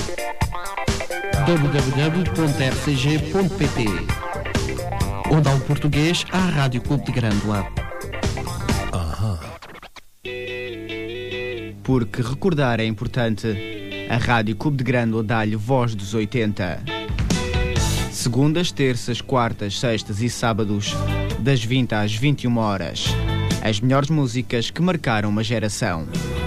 www.rcg.pt, onde há um português à Rádio Clube de Grândola. Porque recordar é importante, a Rádio Clube de Grândola dá-lhe voz dos 80. Segundas, terças, quartas, sextas e sábados, das 20 às 21 horas. As melhores músicas que marcaram uma geração.